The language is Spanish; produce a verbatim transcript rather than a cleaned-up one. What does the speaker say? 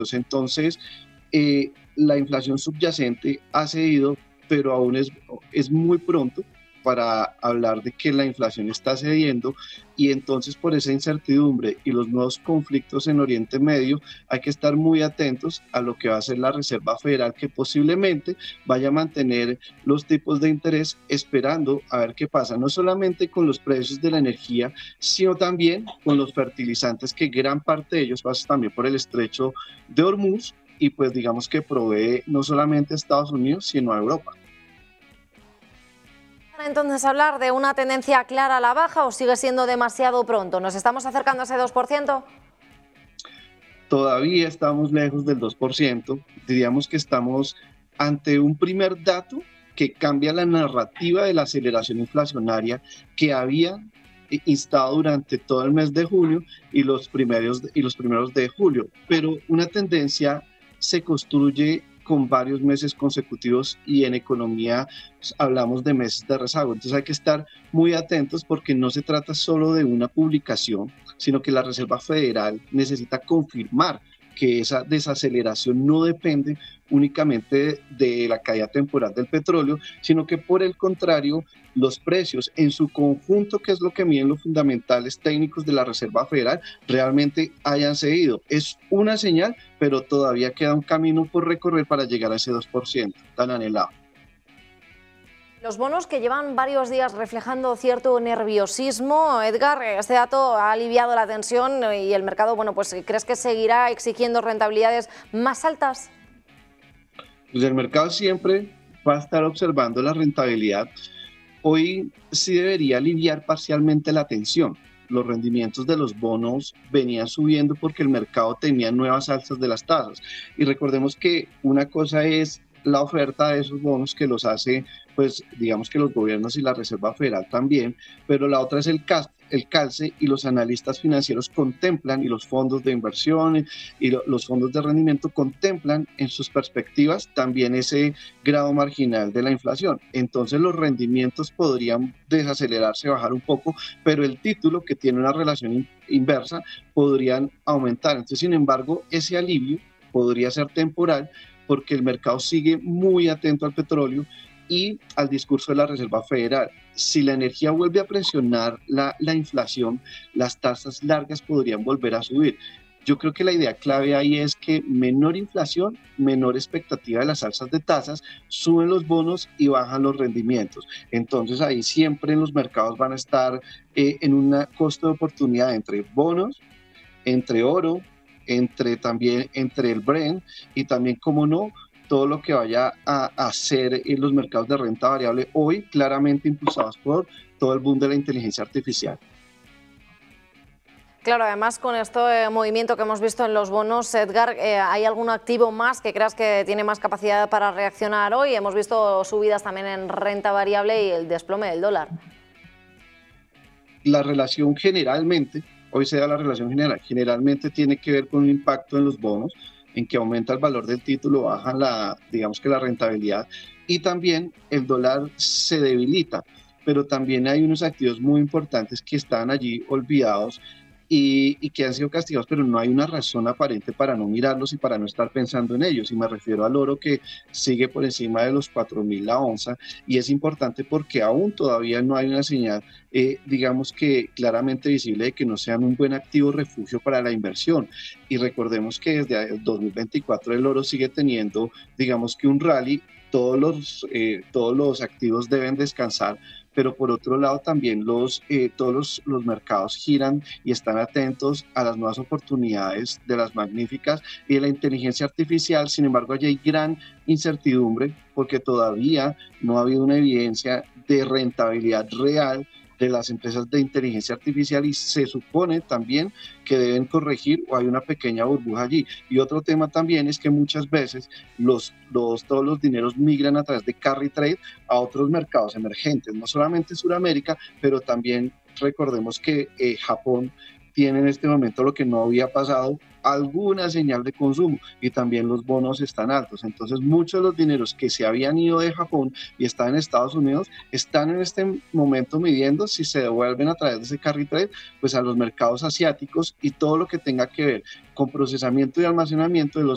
Entonces, eh, la inflación subyacente ha cedido, pero aún es, es muy pronto para hablar de que la inflación está cediendo, y entonces por esa incertidumbre y los nuevos conflictos en Oriente Medio hay que estar muy atentos a lo que va a hacer la Reserva Federal, que posiblemente vaya a mantener los tipos de interés esperando a ver qué pasa, no solamente con los precios de la energía, sino también con los fertilizantes, que gran parte de ellos pasa también por el estrecho de Hormuz, y pues digamos que provee no solamente a Estados Unidos, sino a Europa. Entonces, ¿hablar de una tendencia clara a la baja o sigue siendo demasiado pronto? ¿Nos estamos acercando a ese dos por ciento? Todavía estamos lejos del dos por ciento. Diríamos que estamos ante un primer dato que cambia la narrativa de la aceleración inflacionaria que había instado durante todo el mes de junio y los primeros, y los primeros de julio, pero una tendencia se construye con varios meses consecutivos, y en economía pues, hablamos de meses de rezago. Entonces hay que estar muy atentos, porque no se trata solo de una publicación, sino que la Reserva Federal necesita confirmar que esa desaceleración no depende únicamente de la caída temporal del petróleo, sino que por el contrario, los precios en su conjunto, que es lo que miden los fundamentales técnicos de la Reserva Federal, realmente hayan cedido. Es una señal, pero todavía queda un camino por recorrer para llegar a ese dos por ciento tan anhelado. Los bonos que llevan varios días reflejando cierto nerviosismo, Edgar, este dato ha aliviado la tensión y el mercado, bueno, pues ¿crees que seguirá exigiendo rentabilidades más altas? Pues el mercado siempre va a estar observando la rentabilidad. Hoy sí debería aliviar parcialmente la tensión. Los rendimientos de los bonos venían subiendo porque el mercado tenía nuevas alzas de las tasas. Y recordemos que una cosa es la oferta de esos bonos, que los hace, pues digamos que los gobiernos y la Reserva Federal también, pero la otra es el, el calce, y los analistas financieros contemplan, y los fondos de inversión y lo, los fondos de rendimiento contemplan en sus perspectivas también ese grado marginal de la inflación. Entonces los rendimientos podrían desacelerarse, bajar un poco, pero el título, que tiene una relación in, inversa, podrían aumentar. Entonces, sin embargo, ese alivio podría ser temporal, porque el mercado sigue muy atento al petróleo y al discurso de la Reserva Federal. Si la energía vuelve a presionar la, la inflación, las tasas largas podrían volver a subir. Yo creo que la idea clave ahí es que menor inflación, menor expectativa de las alzas de tasas, suben los bonos y bajan los rendimientos. Entonces ahí siempre en los mercados van a estar eh, en un costo de oportunidad entre bonos, entre oro, entre también entre el Brent, y también, como no, todo lo que vaya a hacer en los mercados de renta variable, hoy claramente impulsados por todo el boom de la inteligencia artificial. Claro, además con este movimiento que hemos visto en los bonos, Edgar, eh, ¿hay algún activo más que creas que tiene más capacidad para reaccionar hoy? Hemos visto subidas también en renta variable y el desplome del dólar. La relación generalmente, hoy se da la relación general, generalmente tiene que ver con un impacto en los bonos, en que aumenta el valor del título, baja la, digamos que la rentabilidad, y también el dólar se debilita, pero también hay unos activos muy importantes que están allí olvidados y, y que han sido castigados, pero no hay una razón aparente para no mirarlos y para no estar pensando en ellos. Y me refiero al oro, que sigue por encima de los cuatro mil la onza, y es importante porque aún todavía no hay una señal, eh, digamos que claramente visible, de que no sean un buen activo refugio para la inversión. Y recordemos que desde el dos mil veinticuatro el oro sigue teniendo, digamos que un rally. Todos los, eh, todos los activos deben descansar, pero por otro lado también los, eh, todos los, los mercados giran y están atentos a las nuevas oportunidades de las magníficas y de la inteligencia artificial. Sin embargo, allí hay gran incertidumbre, porque todavía no ha habido una evidencia de rentabilidad real de las empresas de inteligencia artificial, y se supone también que deben corregir, o hay una pequeña burbuja allí. Y otro tema también es que muchas veces los, los, todos los dineros migran a través de carry trade a otros mercados emergentes, no solamente Sudamérica, pero también recordemos que eh, Japón tiene en este momento, lo que no había pasado, alguna señal de consumo, y también los bonos están altos. Entonces muchos de los dineros que se habían ido de Japón y están en Estados Unidos están en este momento midiendo si se devuelven a través de ese carry trade pues a los mercados asiáticos, y todo lo que tenga que ver con procesamiento y almacenamiento de los